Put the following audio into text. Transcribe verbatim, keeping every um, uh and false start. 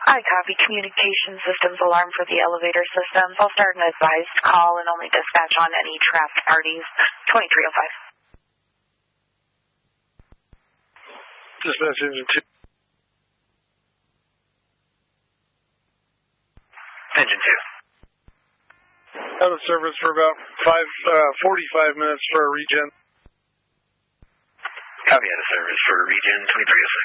I copy communication systems alarm for the elevator systems. I'll start an advised call and only dispatch on any trapped parties. twenty-three oh five. Dispatch engine two. Engine two. Out of service for about five, uh, forty-five minutes for a regen. Copy, out of service for regen twenty-three oh six.